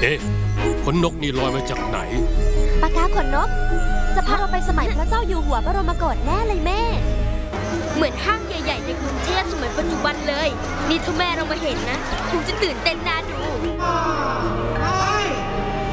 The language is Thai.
อ๊ะขนนกนี่ลอยมาจากไหนปากกาขนนกจะพาเราไปสมัยพระเจ้าอยู่หัวบรมโกศแน่เลยแม่เหมือนห้างใหญ่ๆในกรุงเทพสมัยปัจจุบันเลยนี่ถ้าแม่เรามาเห็นนะคงจะตื่นเต้นน่าดู